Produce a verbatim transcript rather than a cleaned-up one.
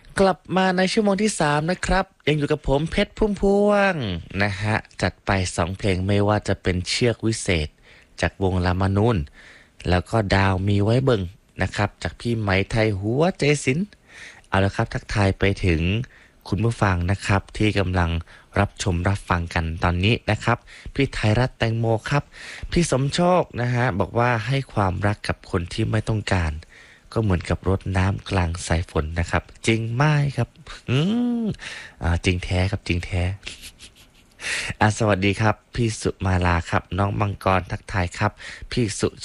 กลับมาในชั่วโมงที่สามนะครับยังอยู่กับผมเพชรพุ่มพวงนะฮะจัดไปสองเพลงไม่ว่าจะเป็นเชือกวิเศษจากวงลามานูนแล้วก็ดาวมีไว้เบิ่งนะครับจากพี่ไหมไทยหัวใจศิลป์เอาละครับทักทายไปถึงคุณผู้ฟังนะครับที่กำลังรับชมรับฟังกันตอนนี้นะครับพี่ไทยรัฐแตงโมครับพี่สมโชคนะฮะบอกว่าให้ความรักกับคนที่ไม่ต้องการก็เหมือนกับรดน้ำกลางสายฝนนะครับจริงไหมครับอืมอ่าจริงแท้ครับจริงแท้อ่าสวัสดีครับพี่สุมาลาครับน้องมังกรทักทายครับพี่สุ